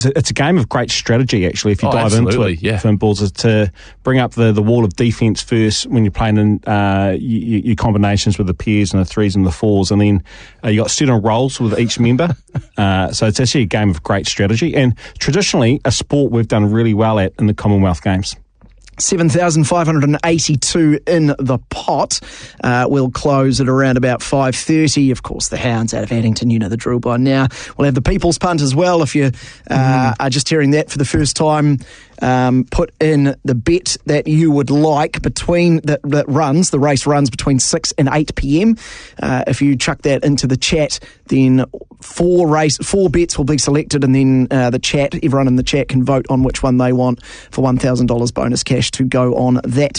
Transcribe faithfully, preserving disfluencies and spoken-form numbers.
It's a game of great strategy, actually, if you Oh, dive into absolutely, it. yeah. Finn Balls is to bring up the, the wall of defence first when you're playing in uh, your, your combinations with the pairs and the threes and the fours, and then uh, you got certain roles with each member. Uh, so it's actually a game of great strategy, and traditionally a sport we've done really well at in the Commonwealth Games. seven thousand five hundred eighty-two in the pot. Uh, we'll close at around about five thirty. Of course, the Hounds out of Addington, you know the drill by now. We'll have the People's Punt as well. If you uh, mm. are just hearing that for the first time, um, put in the bet that you would like between that, that runs, the race runs between six and eight p.m. Uh, if you chuck that into the chat, then four race four bets will be selected, and then uh, the chat, everyone in the chat can vote on which one they want for one thousand dollars bonus cash to go on that